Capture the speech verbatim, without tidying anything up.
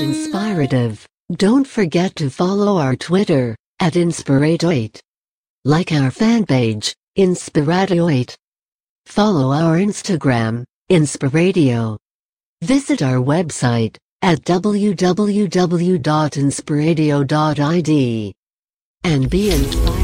Inspirative. Don't forget to follow our Twitter, at Inspiratoit. Like our fan page, Inspiratoit. Follow our Instagram, Inspiradio. Visit our website, at w w w dot inspiradio dot i d. And be inspired.